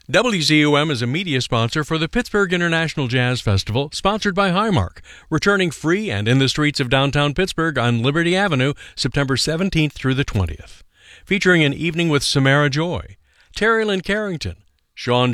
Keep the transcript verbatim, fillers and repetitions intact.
W Z U M is a media sponsor for the Pittsburgh International Jazz Festival, sponsored by Highmark, returning free and in the streets of downtown Pittsburgh on Liberty Avenue, September seventeenth through the twentieth. Featuring an evening with Samara Joy, Terry Lynn Carrington, Sean